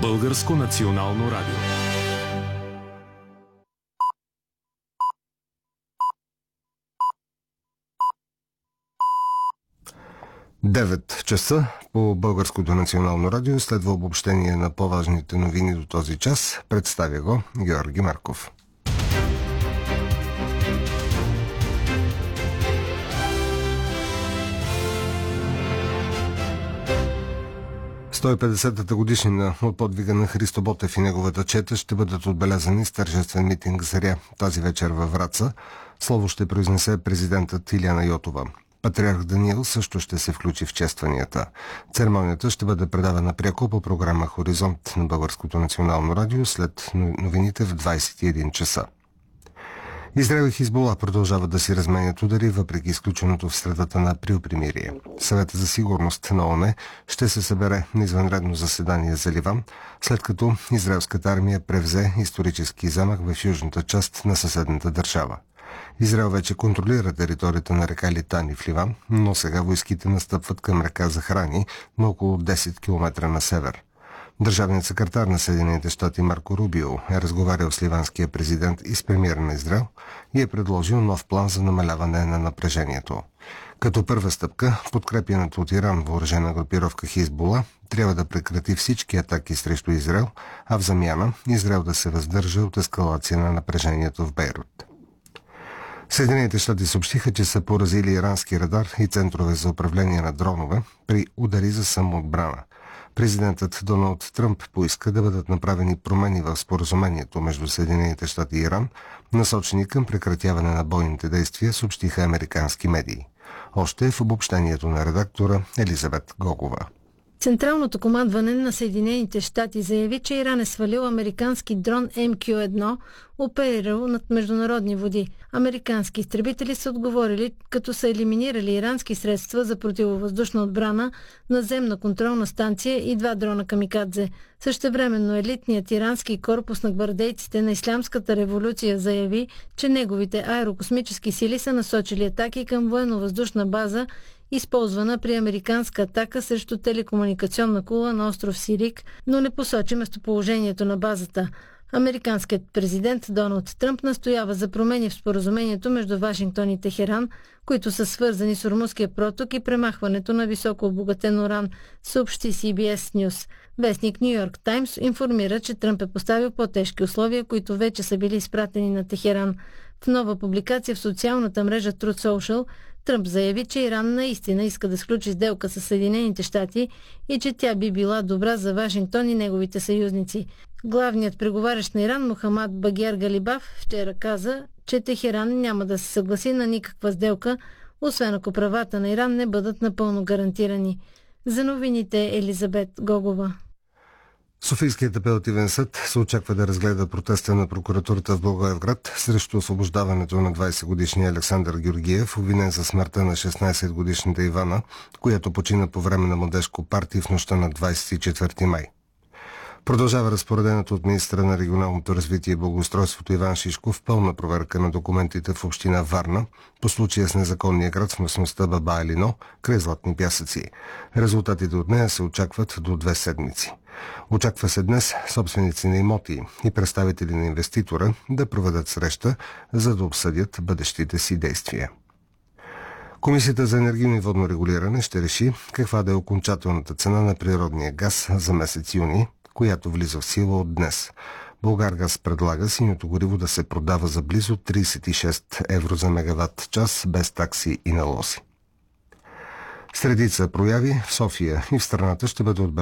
Българско национално радио. 9 часа по Българското национално радио следва обобщение на по-важните новини до този час. Представя го Георги Марков. 150-та годишнина от подвига на Христо Ботев и неговата чета ще бъдат отбелязани с тържествен митинг заря тази вечер във Враца. Слово ще произнесе президентът Илияна Йотова. Патриарх Даниил също ще се включи в честванията. Церемонията ще бъде предавана пряко по програма Хоризонт на Българското национално радио след новините в 21 часа. Израел и Хизбула продължават да си разменят удари, въпреки изключеното в средата на април примирие. Съветът за сигурност на ООН ще се събере на извънредно заседание за Ливан, след като израелската армия превзе исторически замък в южната част на съседната държава. Израел вече контролира територията на река Литани в Ливан, но сега войските настъпват към река Захрани на около 10 км на север. Държавният секретар на Съединените щати Марко Рубио е разговарял с ливанския президент и с премиера на Израел и е предложил нов план за намаляване на напрежението. Като първа стъпка, подкрепяната от Иран въоръжена групировка Хизбула трябва да прекрати всички атаки срещу Израел, а в замяна Израел да се въздържа от ескалация на напрежението в Бейрут. Съединените щати съобщиха, че са поразили ирански радар и центрове за управление на дронове при удари за самоотбрана. Президентът Доналд Тръмп поиска да бъдат направени промени в споразумението между Съединените щати и Иран, насочени към прекратяване на бойните действия, съобщиха американски медии. Още в обобщението на редактора Елизабет Гогова. Централното командване на Съединените щати заяви, че Иран е свалил американски дрон МК-1, оперирал над международни води. Американски изтребители са отговорили, като са елиминирали ирански средства за противовъздушна отбрана, наземна контролна станция и 2 дрона камикадзе. Същевременно елитният ирански корпус на гвардейците на Ислямската революция заяви, че неговите аерокосмически сили са насочили атаки към военно-въздушна база, използвана при американска атака срещу телекомуникационна кула на остров Сирик, но не посочи местоположението на базата. Американският президент Доналд Тръмп настоява за промени в споразумението между Вашингтон и Техеран, които са свързани с Ормузския проток и премахването на високо обогатен уран, съобщи CBS News. Вестник Ню Йорк Таймс информира, че Тръмп е поставил по-тежки условия, които вече са били изпратени на Техеран. В нова публикация в социалната мрежа Truth Social Тръмп заяви, че Иран наистина иска да сключи сделка с Съединените щати и че тя би била добра за Вашингтон и неговите съюзници. Главният преговарящ на Иран Мохамад Багер Галибаф вчера каза, че Техеран няма да се съгласи на никаква сделка, освен ако правата на Иран не бъдат напълно гарантирани. За новините Елизабет Гогова. Софийският апелативен съд се очаква да разгледа протеста на прокуратурата в Благоевград срещу освобождаването на 20-годишния Александър Георгиев, обвинен за смъртта на 16-годишната Ивана, която почина по време на младежко парти в нощта на 24 май. Продължава разпореденото от министра на регионалното развитие и благоустройството Иван Шишков пълна проверка на документите в община Варна по случая с незаконния град в местността Баба Елино, край Златни пясъци. Резултатите от нея се очакват до 2 седмици. Очаква се днес собственици на имоти и представители на инвеститора да проведат среща, за да обсъдят бъдещите си действия. Комисията за енергийно и водно регулиране ще реши каква да е окончателната цена на природния газ за месец юни, която влиза в сила от днес. Булгаргаз предлага синьото гориво да се продава за близо 36 евро за мегаватт час без такси и налози. Средица прояви в София и в страната ще бъде отбелязана